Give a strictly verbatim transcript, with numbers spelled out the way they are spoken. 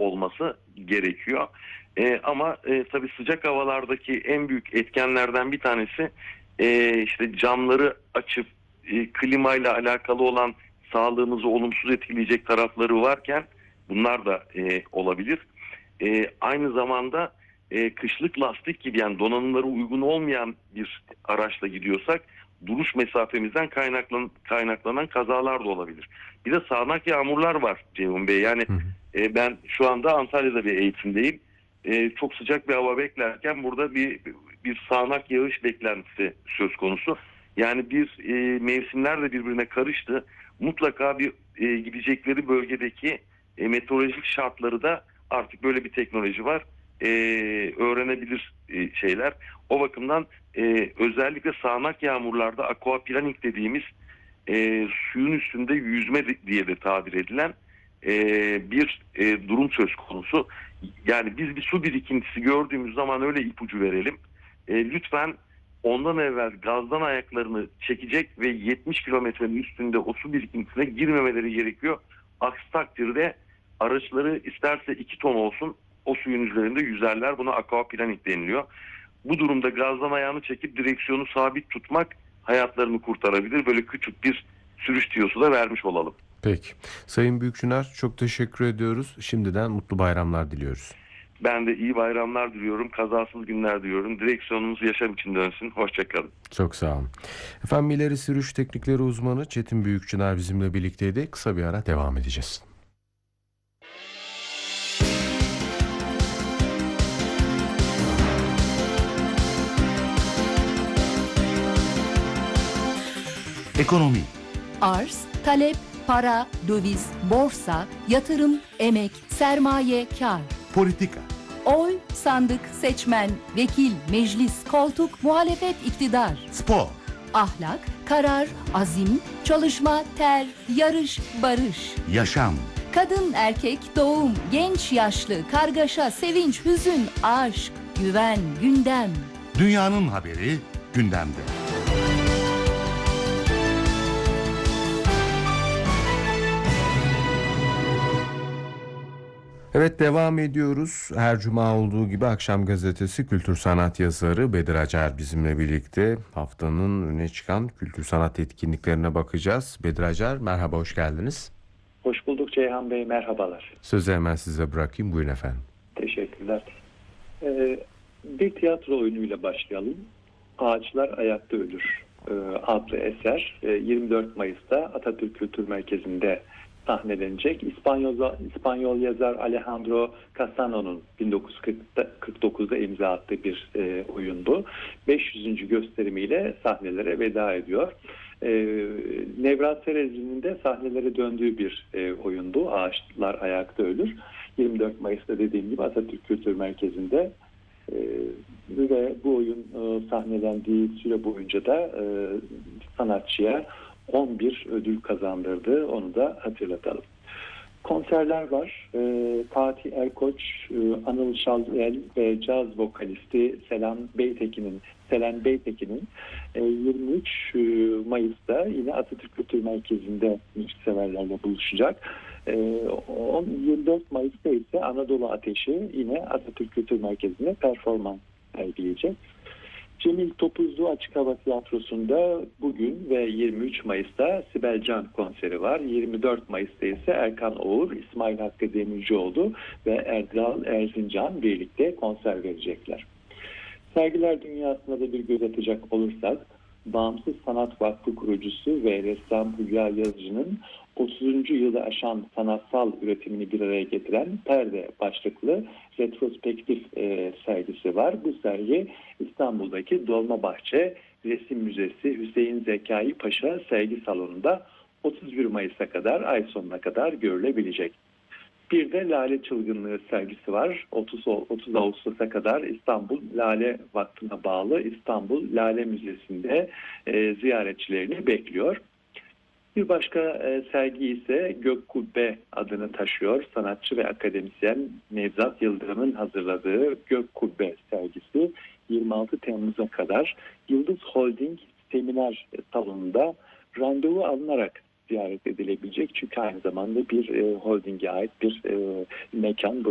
olması gerekiyor. E, ama e, tabii sıcak havalardaki en büyük etkenlerden bir tanesi e, işte camları açıp e, klimayla alakalı olan sağlığımızı olumsuz etkileyecek tarafları varken bunlar da e, olabilir. E, aynı zamanda e, kışlık lastik gibi, yani donanımları uygun olmayan bir araçla gidiyorsak duruş mesafemizden kaynaklanan, kaynaklanan kazalar da olabilir. Bir de sağanak yağmurlar var Ceyhun Bey. Yani Hı hı. e, ben şu anda Antalya'da bir eğitimdeyim. E, çok sıcak bir hava beklerken burada bir bir sağanak yağış beklentisi söz konusu. Yani bir e, mevsimler de birbirine karıştı. Mutlaka bir e, gidecekleri bölgedeki e, meteorolojik şartları da artık böyle bir teknoloji var. E, öğrenebilir e, şeyler. O bakımdan e, özellikle sağanak yağmurlarda aquaplaning dediğimiz e, suyun üstünde yüzme diye de tabir edilen e, bir e, durum söz konusu. Yani biz bir su birikintisi gördüğümüz zaman öyle ipucu verelim. E, lütfen ondan evvel gazdan ayaklarını çekecek ve yetmiş kilometrenin üstünde o su birikintisine girmemeleri gerekiyor. Aksi takdirde araçları isterse iki ton olsun o suyun üzerinde yüzerler. Buna aquaplaning deniliyor. Bu durumda gazdan ayağını çekip direksiyonu sabit tutmak hayatlarını kurtarabilir. Böyle küçük bir sürüş tiyosu da vermiş olalım. Peki. Sayın Büyükçınar, çok teşekkür ediyoruz. Şimdiden mutlu bayramlar diliyoruz. Ben de iyi bayramlar diliyorum. Kazasız günler diliyorum. Direksiyonumuz yaşam için dönsün. Hoşçakalın. Çok sağ olun. Efendim, ileri sürüş teknikleri uzmanı Çetin Büyükçınar bizimle birlikteydi. Kısa bir ara devam edeceğiz. Ekonomi. Arz, talep, para, döviz, borsa, yatırım, emek, sermaye, kar. Politika. Oy, sandık, seçmen, vekil, meclis, koltuk, muhalefet, iktidar. Spor. Ahlak, karar, azim, çalışma, ter, yarış, barış. Yaşam. Kadın, erkek, doğum, genç, yaşlı, kargaşa, sevinç, hüzün, aşk, güven, gündem. Dünyanın haberi gündemde. Evet, devam ediyoruz. Her cuma olduğu gibi Akşam Gazetesi kültür sanat yazarı Bedir Acar bizimle birlikte. Haftanın öne çıkan kültür sanat etkinliklerine bakacağız. Bedir Acar, merhaba, hoş geldiniz. Hoş bulduk Ceyhan Bey, merhabalar. Sözü hemen size bırakayım, buyurun efendim. Teşekkürler. Ee, bir tiyatro oyunuyla başlayalım. Ağaçlar Ayakta Ölür e, adlı eser e, yirmi dört Mayıs'ta Atatürk Kültür Merkezi'nde sahnelenecek. İspanyol, İspanyol yazar Alejandro Casano'nun bin dokuz yüz kırk dokuzda imza attığı bir e, oyundu. beş yüzüncü gösterimiyle sahnelere veda ediyor. E, Nevra Serezli'nin de sahnelere döndüğü bir e, oyundu. Ağaçlar Ayakta Ölür. yirmi dört Mayıs'ta dediğim gibi Atatürk Kültür Merkezi'nde e, ve bu oyun e, sahnelendiği süre boyunca da e, sanatçıya on bir ödül kazandırdı. Onu da hatırlatalım. Konserler var. E, Fatih Erkoç, e, Anıl Şazyel ve caz vokalisti Selen Beytekin'in Selen Beytekin'in e, yirmi üç Mayıs'ta yine Atatürk Kültür Merkezi'nde müzikseverlerle buluşacak. E, yirmi dört Mayıs'ta ise Anadolu Ateşi yine Atatürk Kültür Merkezi'nde performans sergileyecek. Cemil Topuzlu Açık Hava Tiyatrosu'nda bugün ve yirmi üç Mayıs'ta Sibel Can konseri var. yirmi dört Mayıs'ta ise Erkan Oğur, İsmail Hakkı Demircioğlu ve Erdal Erzincan birlikte konser verecekler. Sergiler dünyasına da bir göz atacak olursak, Bağımsız Sanat Vakfı kurucusu ve ressam Hülya Yazıcı'nın otuzuncu yılı aşan sanatsal üretimini bir araya getiren Perde başlıklı retrospektif e, sergisi var. Bu sergi İstanbul'daki Dolmabahçe Resim Müzesi Hüseyin Zekai Paşa sergi salonunda otuz bir Mayıs'a kadar, ay sonuna kadar görülebilecek. Bir de Lale Çılgınlığı sergisi var. otuz, otuz Ağustos'a kadar İstanbul Lale Vakfı'na bağlı İstanbul Lale Müzesi'nde e, ziyaretçilerini bekliyor. Bir başka e, sergi ise Gök Kubbe adını taşıyor. Sanatçı ve akademisyen Nevzat Yıldırım'ın hazırladığı Gök Kubbe sergisi yirmi altı Temmuz'a kadar Yıldız Holding Seminer Salonu'nda randevu alınarak ziyaret edilebilecek. Çünkü aynı zamanda bir e, holdinge ait bir e, mekan.